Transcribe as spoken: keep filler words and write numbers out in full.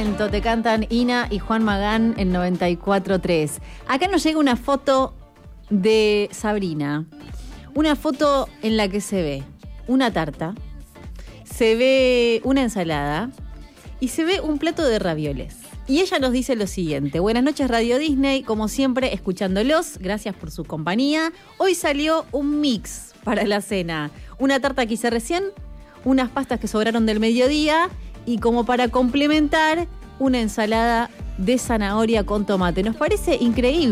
momento, te cantan Ina y Juan Magán en noventa y cuatro tres. Acá nos llega una foto de Sabrina. Una foto en la que se ve una tarta, se ve una ensalada y se ve un plato de ravioles. Y ella nos dice lo siguiente: buenas noches Radio Disney, como siempre escuchándolos, gracias por su compañía. Hoy salió un mix para la cena, una tarta que hice recién, unas pastas que sobraron del mediodía y como para complementar una ensalada de zanahoria con tomate. Nos parece increíble